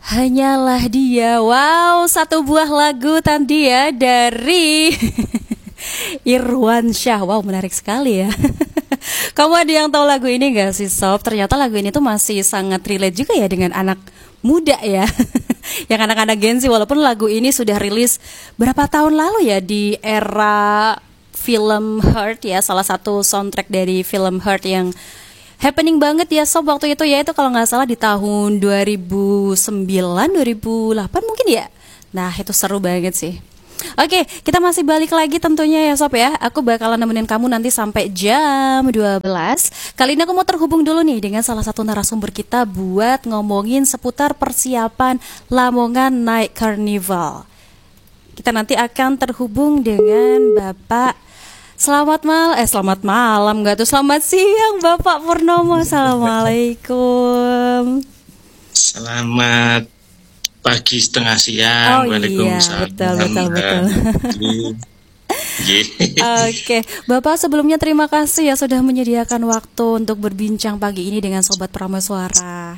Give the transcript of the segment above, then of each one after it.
Hanyalah Dia. Wow, satu buah lagu tadi ya dari Irwan Syah. Wow, menarik sekali ya. Kamu ada yang tahu lagu ini gak sih, Sob? Ternyata lagu ini tuh masih sangat relate juga ya dengan anak muda ya. Yang anak-anak Gen Z, walaupun lagu ini sudah rilis berapa tahun lalu ya, di era film Heart ya, salah satu soundtrack dari film Heart yang happening banget ya, Sob, waktu itu ya. Itu kalau nggak salah di tahun 2009, 2008 mungkin ya. Nah, itu seru banget sih. Oke, kita masih balik lagi tentunya ya, Sob ya. Aku bakalan nemenin kamu nanti sampai jam 12. Kali ini aku mau terhubung dulu nih dengan salah satu narasumber kita buat ngomongin seputar persiapan Lamongan Night Carnival. Kita nanti akan terhubung dengan Bapak selamat malam nggak tuh, selamat siang Bapak Purnomo. Assalamualaikum. Selamat pagi setengah siang. Oh iya, betul. Oke, Bapak sebelumnya terima kasih ya sudah menyediakan waktu untuk berbincang pagi ini dengan Sobat Prameswara.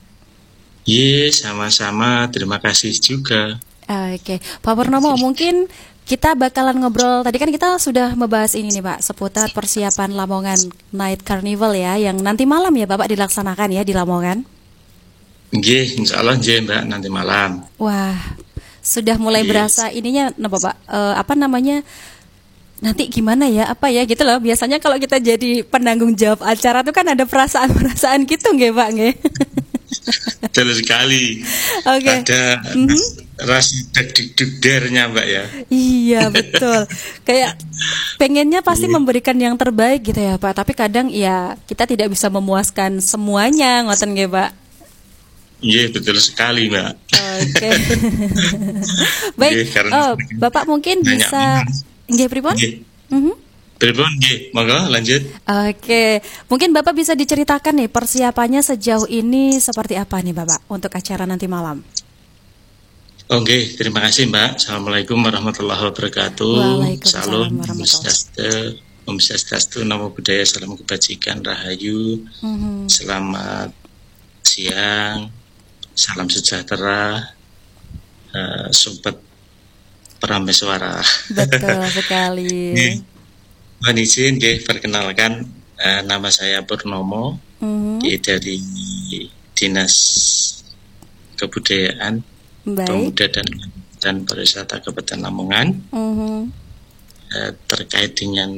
Sama-sama, terima kasih juga. Oke, Pak Purnomo, mungkin kita bakalan ngobrol. Tadi kan kita sudah membahas ini nih Pak, seputar persiapan Lamongan Night Carnival ya, yang nanti malam ya Bapak dilaksanakan ya di Lamongan. Insya Allah Mbak, nanti malam. Wah, sudah mulai berasa ininya, nah Bapak, apa namanya, nanti gimana ya, apa ya gitu loh. Biasanya kalau kita jadi penanggung jawab acara tuh kan ada perasaan-perasaan gitu nggih Pak nggih? Betul sekali. Oke. Ada rasa deg-deg-dernya Mbak ya. Iya betul. Kayak pengennya pasti memberikan yang terbaik gitu ya Pak. Tapi kadang ya kita tidak bisa memuaskan semuanya, ngoten nggih Pak. Iya betul sekali Mbak. Oke. Baik. Bapak mungkin bisa nggih pripun? Pripun nggih, monggo lanjut. Oke. Mungkin Bapak bisa diceritakan nih persiapannya sejauh ini seperti apa nih Bapak untuk acara nanti malam? Oke, terima kasih Mbak. Assalamualaikum warahmatullahi wabarakatuh. Waalaikumsalam warahmatullahi. Om Swastiastu, Namo Buddhaya, salam kebajikan, rahayu. Selamat siang. Salam sejahtera, Sobat Prameswara. Betul sekali. Mohon izin, perkenalkan, nama saya Purnomo, dari Dinas Kebudayaan, Pemuda dan Pariwisata Kabupaten Lamongan, terkait dengan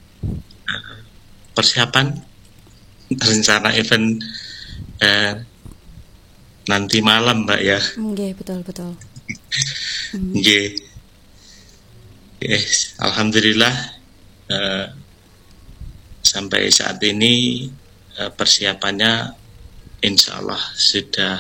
persiapan rencana event nanti malam Mbak ya. Betul. Alhamdulillah sampai saat ini persiapannya insya Allah sudah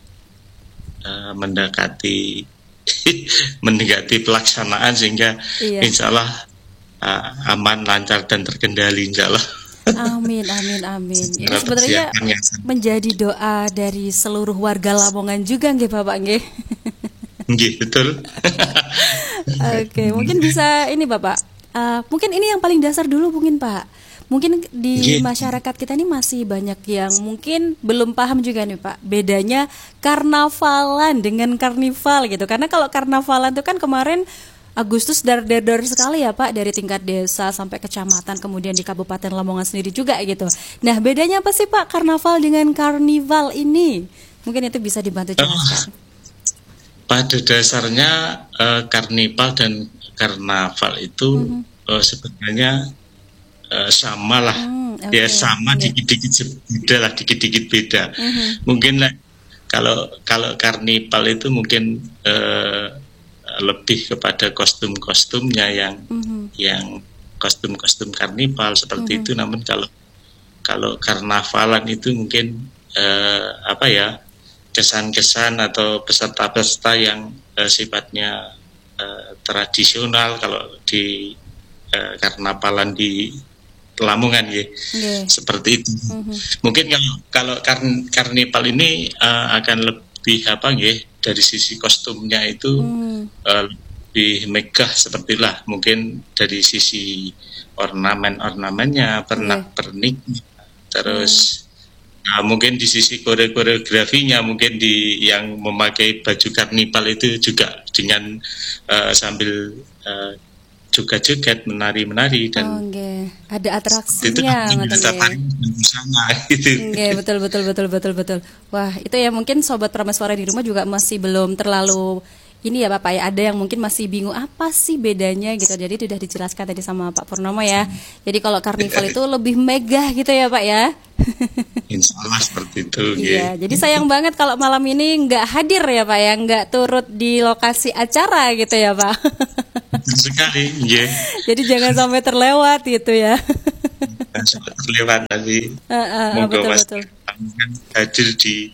mendekati pelaksanaan, sehingga insya Allah aman, lancar dan terkendali insya Allah. Amin. Ini sebenarnya menjadi doa dari seluruh warga Lamongan juga nggih Bapak nggih. Nggih, betul. Oke, mungkin bisa ini Bapak. Mungkin ini yang paling dasar dulu mungkin Pak. Mungkin di masyarakat kita ini masih banyak yang mungkin belum paham juga nih Pak, bedanya karnavalan dengan karnival gitu. Karena kalau karnavalan itu kan kemarin Agustus dar sekali ya Pak, dari tingkat desa sampai kecamatan, kemudian di Kabupaten Lamongan sendiri juga gitu. Nah, bedanya apa sih Pak karnaval dengan karnival ini? Mungkin itu bisa dibantu jelaskan. Pada dasarnya karnival dan karnaval itu sebenarnya sama lah. Ya sama, dikit-dikit beda. Mungkin kalau karnival itu mungkin lebih kepada kostum-kostumnya yang kostum-kostum karnival seperti itu. Namun kalau karnavalan itu mungkin kesan-kesan atau peserta-peserta yang sifatnya tradisional kalau di karnavalan di Lamongan seperti itu. Mungkin kalau karnival ini akan lebih dari sisi kostumnya itu lebih megah, sepertilah mungkin dari sisi ornamennya, pernak-pernik, terus mungkin di sisi koreografinya, mungkin yang memakai baju karnival itu juga dengan sambil joget-joget, menari-menari, dan ada itu atraksinya sama gitu. betul. Wah, itu ya mungkin sobat Prameswara di rumah juga masih belum terlalu ini ya Bapak ya, ada yang mungkin masih bingung apa sih bedanya gitu. Jadi sudah dijelaskan tadi sama Pak Purnomo ya. Jadi kalau karnival itu lebih megah gitu ya Pak ya. Insya Allah seperti itu. Iya, jadi sayang banget kalau malam ini nggak hadir ya Pak ya, nggak turut di lokasi acara gitu ya Pak. Sekali, yeah. Jadi jangan sampai terlewat gitu ya. Sampai terlewat nanti. Betul. Hadir di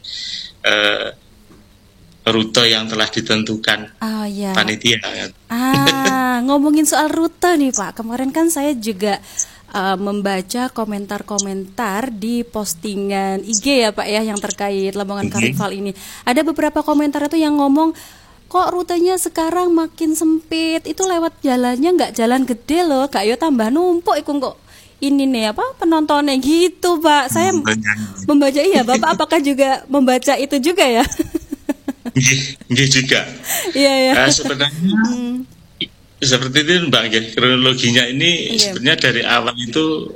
rute yang telah ditentukan panitia. Ngomongin soal rute nih Pak, kemarin kan saya juga membaca komentar-komentar di postingan IG ya Pak ya, yang terkait Lamongan Karnival ini. Ada beberapa komentar itu yang ngomong, kok rutenya sekarang makin sempit, itu lewat jalannya nggak jalan gede loh, gak yo tambah numpuk iku kok ini nih apa penontonnya gitu Pak. Saya membaca, iya Bapak apakah juga membaca itu juga ya? Nggih juga. Iya. Sebenarnya seperti itu Mbak, kronologinya ini sebenarnya dari awal itu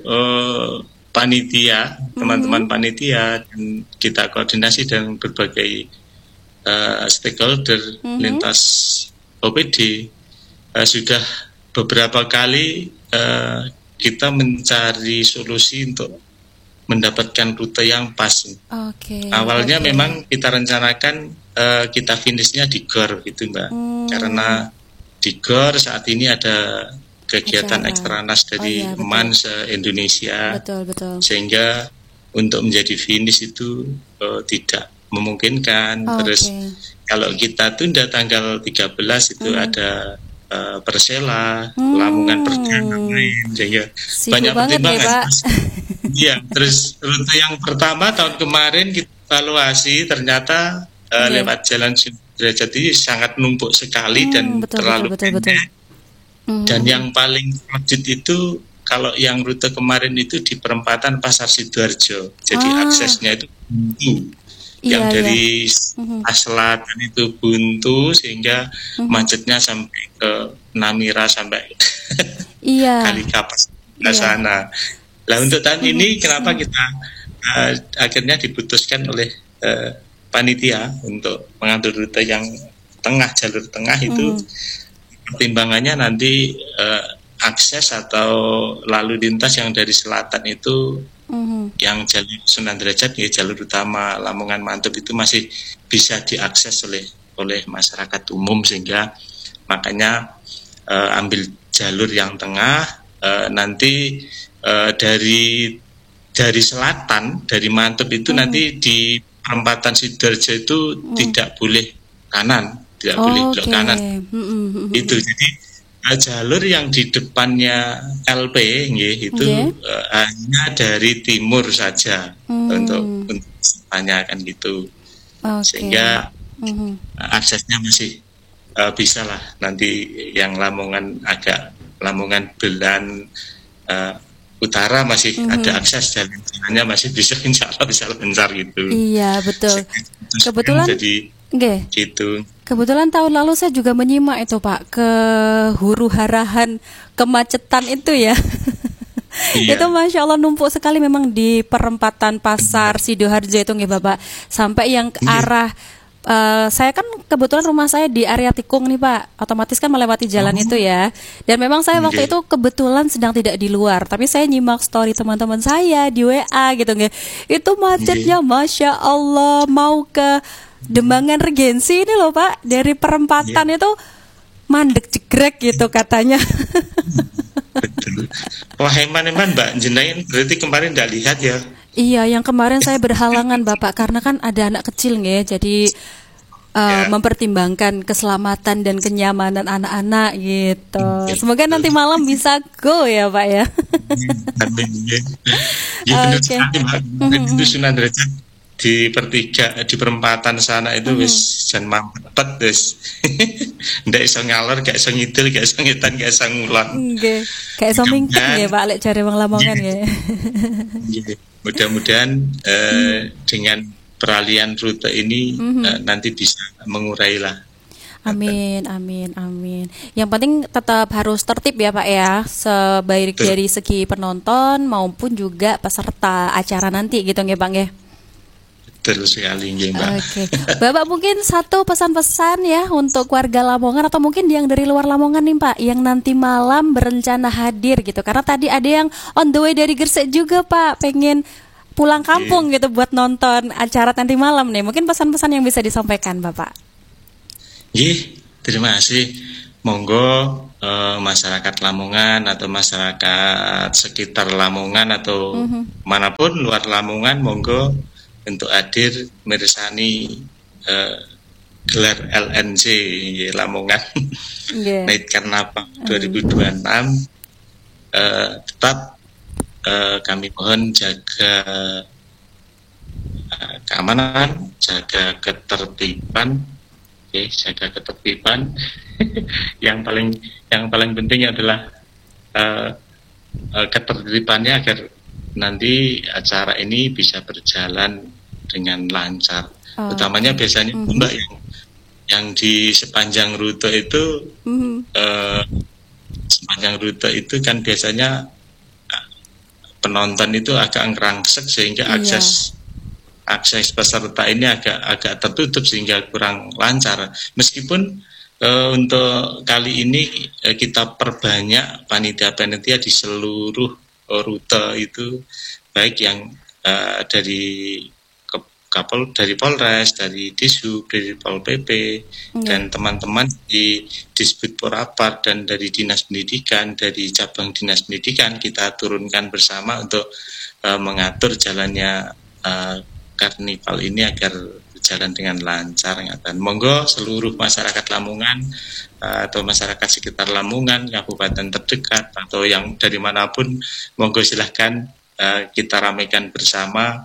panitia, teman-teman panitia, dan kita koordinasi dengan berbagai stakeholder lintas OPD, sudah beberapa kali kita mencari solusi untuk mendapatkan rute yang pas. Awalnya memang kita rencanakan kita finishnya di GOR gitu Mbak, karena di GOR saat ini ada kegiatan Ekstranas dari MAN se-Indonesia, sehingga untuk menjadi finish itu tidak memungkinkan. Terus kalau kita tunda tanggal 13 itu ada Persela, Lamongan perjalanan, sehingga banyak pertimbangan. Iya, terus rute yang pertama tahun kemarin kita evaluasi, ternyata lewat Jalan Derajat ini sangat numpuk sekali dan terlalu pendek. Dan yang paling wajib itu kalau yang rute kemarin itu di perempatan Pasar Sidoarjo, jadi aksesnya itu buntu. Yang dari selatan itu buntu, sehingga macetnya sampai ke Namira, sampai Kali Kapas ke sana. Nah, untuk tahun ini kenapa kita akhirnya diputuskan oleh panitia untuk mengatur rute yang tengah, jalur tengah itu, pertimbangannya nanti akses atau lalu lintas yang dari selatan itu, yang jalur Sunan Derajat ya, jalur utama Lamongan Mantub itu masih bisa diakses oleh masyarakat umum, sehingga makanya ambil jalur yang tengah. Nanti dari selatan, dari Mantub itu nanti di perempatan Sidoarjo itu tidak boleh kanan, tidak boleh belok kanan. Itu jadi jalur yang di depannya LP itu hanya dari timur saja untuk tanyakan gitu. Sehingga aksesnya masih bisa lah, nanti yang Lamongan Belan utara masih ada akses, jalannya masih bisa, insya Allah bisa lancar gitu. Iya betul. Kebetulan jadi gitu. Kebetulan tahun lalu saya juga menyimak itu Pak, ke huru harahan kemacetan itu ya. Itu Masya Allah numpuk sekali memang di perempatan Pasar Sidoarjo itu nggih Bapak, sampai yang ke arah saya kan kebetulan rumah saya di area Tikung nih Pak, otomatis kan melewati jalan itu ya. Dan memang saya waktu itu kebetulan sedang tidak di luar, tapi saya nyimak story teman-teman saya di WA gitu nggih. Itu macetnya Masya Allah, mau ke Dembangan Regensi ini loh Pak, dari perempatan itu mandek jegrek gitu katanya. Betul. Wah eman Mbak jenengan berarti kemarin tidak lihat ya? Iya, yang kemarin saya berhalangan Bapak, karena kan ada anak kecil nggih, jadi mempertimbangkan keselamatan dan kenyamanan anak-anak gitu. Semoga nanti malam bisa go ya Pak ya. Oke. Itu Sunan Derajat di perempatan sana itu wis jan mampet wis. Ndak iso ngalor, gak iso ngidul, gak iso ngetan, gak iso ngulon. Nggih. Gak iso mingkep nggih Pak lek jare wong Lamongan nggih. mudah-mudahan dengan peralihan rute ini nanti bisa mengurai lah. Amin, amin, amin. Yang penting tetap harus tertib ya Pak ya, sebaik dari segi penonton maupun juga peserta acara nanti gitu nggih Pak nggih. Betul sekali nggih Mbak. Oke. Bapak mungkin satu pesan-pesan ya untuk warga Lamongan atau mungkin yang dari luar Lamongan nih Pak, yang nanti malam berencana hadir gitu. Karena tadi ada yang on the way dari Gresik juga Pak, pengen pulang kampung gitu buat nonton acara nanti malam nih. Mungkin pesan-pesan yang bisa disampaikan Bapak. Terima kasih. Monggo masyarakat Lamongan atau masyarakat sekitar Lamongan atau manapun luar Lamongan, monggo untuk hadir mirsani gelar LNC Lamongan Night Carnival 2026. Tetap kami mohon jaga keamanan, jaga ketertiban. Jaga ketertiban. yang paling penting adalah ketertibannya agar nanti acara ini bisa berjalan dengan lancar. Utamanya biasanya Mbak yang di sepanjang rute itu sepanjang rute itu kan biasanya penonton itu agak ngerangsek sehingga akses peserta ini agak tertutup sehingga kurang lancar. Meskipun untuk kali ini kita perbanyak panitia-panitia di seluruh rute itu, baik yang dari Polres, dari Dishub, dari Pol PP, dan teman-teman di Disbud Porapar dan dari Dinas Pendidikan, dari cabang Dinas Pendidikan, kita turunkan bersama untuk mengatur jalannya karnival ini agar berjalan dengan lancar. Dan monggo seluruh masyarakat Lamongan atau masyarakat sekitar Lamongan, kabupaten terdekat atau yang dari manapun, monggo silahkan kita ramaikan bersama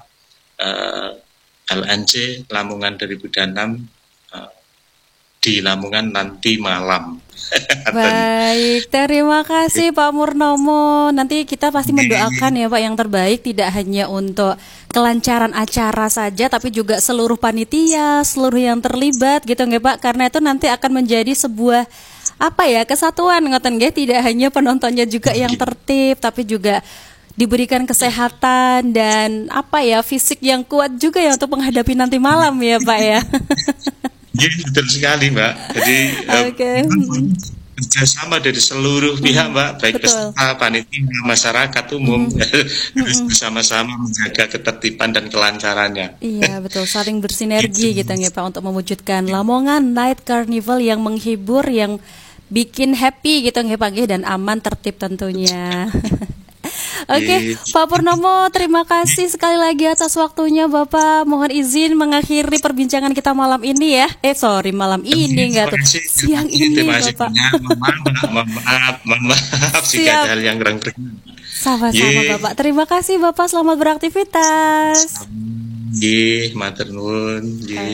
LNC Lamongan 2026 di Lamongan nanti malam. Baik, terima kasih Pak Purnomo. Nanti kita pasti mendoakan ya Pak yang terbaik, tidak hanya untuk kelancaran acara saja, tapi juga seluruh panitia, seluruh yang terlibat gitu nggih Pak, karena itu nanti akan menjadi sebuah kesatuan ngoten nggih, tidak hanya penontonnya juga yang tertib, tapi juga diberikan kesehatan dan fisik yang kuat juga ya untuk menghadapi nanti malam ya Pak ya. Betul sekali Mbak. Jadi kerjasama dari seluruh pihak Mbak, baik peserta, panitia, masyarakat umum, harus bersama-sama menjaga ketertiban dan kelancarannya. Iya betul, saling bersinergi gitu ya Pak untuk mewujudkan Lamongan Night Carnival yang menghibur, yang bikin happy gitu ya Pak, dan aman, tertib tentunya. Oke, Pak Purnomo, terima kasih sekali lagi atas waktunya Bapak. Mohon izin mengakhiri perbincangan kita malam ini ya. Malam ini siang ini Bapak. Mohon maaf jika ada hal yang kurang berkenan. Sama-sama Bapak. Terima kasih Bapak, selamat beraktivitas. Matur nuwun.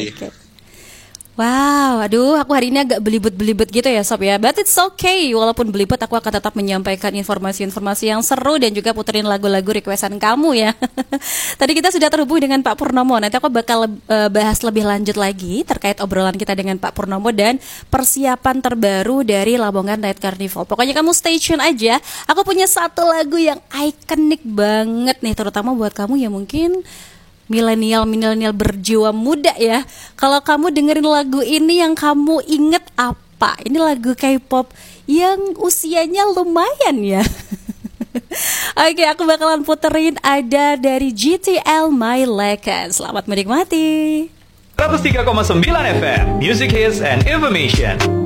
Wow, aduh, aku hari ini agak belibet-belibet gitu ya Sob ya. But it's okay, walaupun belibet aku akan tetap menyampaikan informasi-informasi yang seru dan juga puterin lagu-lagu requestan kamu ya. Tadi kita sudah terhubung dengan Pak Purnomo. Nanti aku bakal bahas lebih lanjut lagi terkait obrolan kita dengan Pak Purnomo dan persiapan terbaru dari Lamongan Night Carnival. Pokoknya kamu stay tune aja. Aku punya satu lagu yang ikonik banget nih, terutama buat kamu yang mungkin milenial berjiwa muda ya. Kalau kamu dengerin lagu ini yang kamu inget apa? Ini lagu K-pop yang usianya lumayan ya. Oke, aku bakalan puterin ada dari GTL My Legend. Selamat menikmati. 103,9 FM Music Hits and Information.